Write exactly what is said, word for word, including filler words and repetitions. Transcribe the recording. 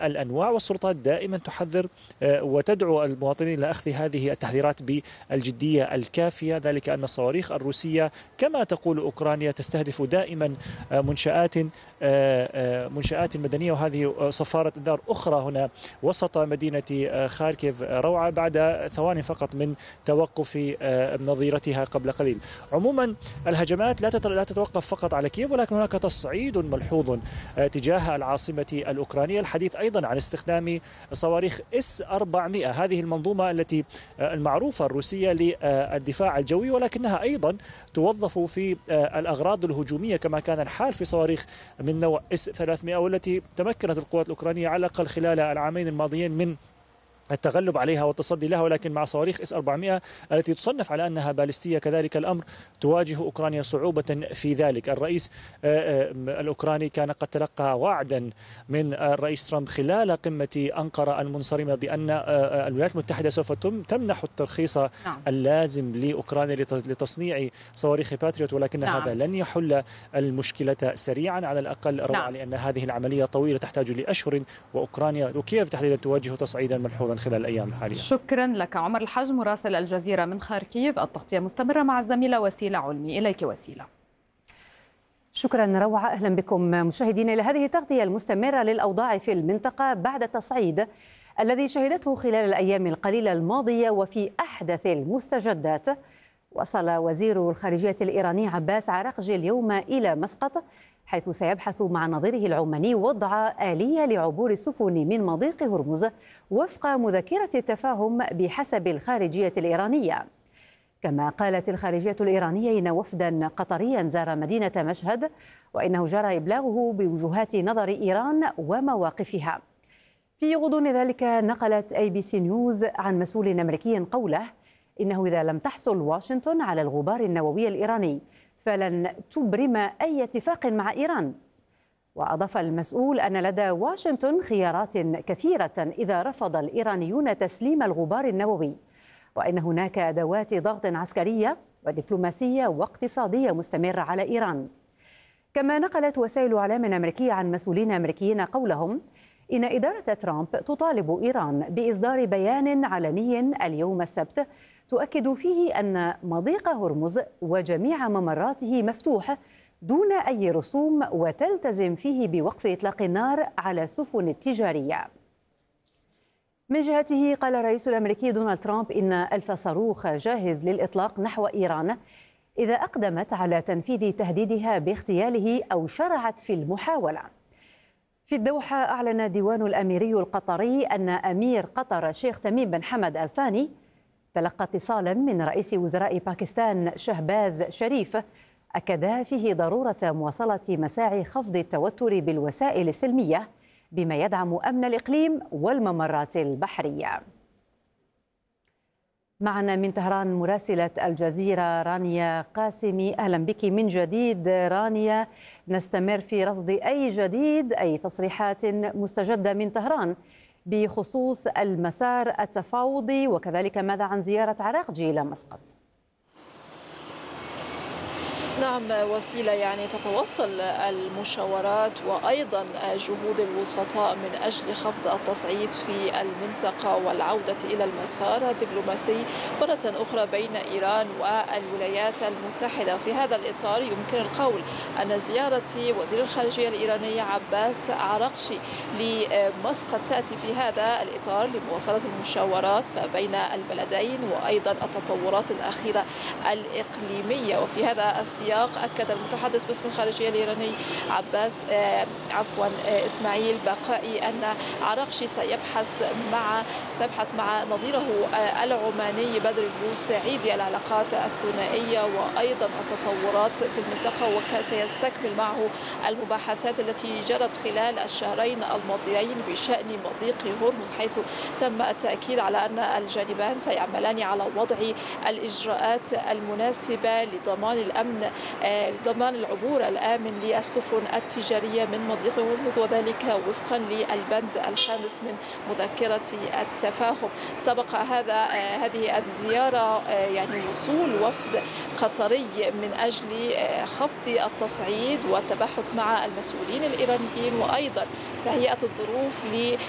الأنواع، والسلطات دائما تحذر وتدعو المواطنين لأخذ هذه التحذيرات بالجدية الكافية، ذلك أن الصواريخ الروسية كما تقول أوكرانيا تستهدف دائما منشآت منشآت مدنية، وهذه صفارة انذار أخرى هنا وسط مدينة خاركيف روعة بعد ثواني فقط من توقف نظيرتها قبل قليل. عموما الهجمات لا تتوقف فقط على كييف، ولكن هناك تصعيد ملحوظ تجاه العاصمة الأوكرانية. الحديث أيضا عن استخدام صواريخ إس أربعمئة، هذه المنظومة التي المعروفة الروسية للدفاع الجوي، ولكنها أيضا توظف في الأغراض الهجومية كما كان الحال في صواريخ من نوع إس ثلاثمئة، والتي تمكنت القوات الأوكرانية على الأقل خلال العامين الماضيين من التغلب عليها والتصدي لها. ولكن مع صواريخ إس أربعمئة التي تصنف على أنها باليستية كذلك الأمر تواجه أوكرانيا صعوبة في ذلك. الرئيس الأوكراني كان قد تلقى وعدا من الرئيس ترامب خلال قمة أنقرة المنصرمة بأن الولايات المتحدة سوف تمنح الترخيص نعم. اللازم لأوكرانيا لتصنيع صواريخ باتريوت، ولكن نعم. هذا لن يحل المشكلة سريعا على الأقل روعة نعم. لأن هذه العملية طويلة تحتاج لأشهر، وأوكرانيا وكييف تحديدا تواجه تصعيدا ملحوظا خلال الأيام الحالية. شكرا لك عمر الحاج مراسل الجزيرة من خاركيف. التغطية مستمرة مع الزميلة وسيلة علمي. إليك وسيلة. شكرا روعة، أهلا بكم مشاهدينا إلى هذه التغطية المستمرة للأوضاع في المنطقة بعد التصعيد الذي شهدته خلال الأيام القليلة الماضية. وفي أحدث المستجدات وصل وزير الخارجية الإيراني عباس عراقجي اليوم إلى مسقط، حيث سيبحث مع نظيره العماني وضع آلية لعبور السفن من مضيق هرمز وفق مذكرة التفاهم بحسب الخارجية الإيرانية. كما قالت الخارجية الإيرانية إن وفدا قطريا زار مدينة مشهد، وإنه جرى إبلاغه بوجهات نظر إيران ومواقفها. في غضون ذلك نقلت أي بي سي نيوز عن مسؤول أمريكي قوله إنه إذا لم تحصل واشنطن على الغبار النووي الإيراني فلن تبرم أي اتفاق مع إيران. وأضاف المسؤول أن لدى واشنطن خيارات كثيرة إذا رفض الإيرانيون تسليم الغبار النووي، وأن هناك أدوات ضغط عسكرية ودبلوماسية واقتصادية مستمرة على إيران. كما نقلت وسائل إعلام أمريكية عن مسؤولين أمريكيين قولهم إن إدارة ترامب تطالب إيران بإصدار بيان علني اليوم السبت تؤكد فيه أن مضيق هرمز وجميع ممراته مفتوح دون أي رسوم، وتلتزم فيه بوقف إطلاق النار على السفن التجارية. من جهته قال الرئيس الأمريكي دونالد ترامب إن ألف صاروخ جاهز للإطلاق نحو إيران إذا أقدمت على تنفيذ تهديدها باغتياله أو شرعت في المحاولة. في الدوحة أعلن الديوان الأميري القطري أن أمير قطر الشيخ تميم بن حمد آل ثاني تلقى اتصالا من رئيس وزراء باكستان شهباز شريف أكد فيه ضرورة مواصلة مساعي خفض التوتر بالوسائل السلمية بما يدعم أمن الإقليم والممرات البحرية. معنا من طهران مراسلة الجزيرة رانيا قاسمي، أهلا بك من جديد. رانيا، نستمر في رصد أي جديد، أي تصريحات مستجدة من طهران بخصوص المسار التفاوضي، وكذلك ماذا عن زيارة عراقجي إلى مسقط؟ نعم وسيلة، يعني تتواصل المشاورات وأيضا جهود الوسطاء من أجل خفض التصعيد في المنطقة والعودة إلى المسار الدبلوماسي مرة أخرى بين إيران والولايات المتحدة. في هذا الإطار يمكن القول أن زيارة وزير الخارجية الإيراني عباس عراقجي لمسقط تأتي في هذا الإطار لمواصلة المشاورات ما بين البلدين وأيضا التطورات الأخيرة الإقليمية. وفي هذا السياق أكد المتحدث باسم الخارجية الإيراني عباس آه عفوا آه إسماعيل بقائي أن عراقجي سيبحث مع سيبحث مع نظيره آه العماني بدر البوسعيدي العلاقات الثنائية وأيضا التطورات في المنطقة، وسيستكمل معه المباحثات التي جرت خلال الشهرين الماضيين بشأن مضيق هرمز، حيث تم التأكيد على أن الجانبان سيعملان على وضع الإجراءات المناسبة لضمان الأمن ضمان العبور الآمن للسفن التجارية من مضيق هرمز، وذلك وفقا للبند الخامس من مذكرة التفاهم. سبق هذا هذه الزيارة يعني وصول وفد قطري من أجل خفض التصعيد والتباحث مع المسؤولين الإيرانيين وأيضا تهيئة الظروف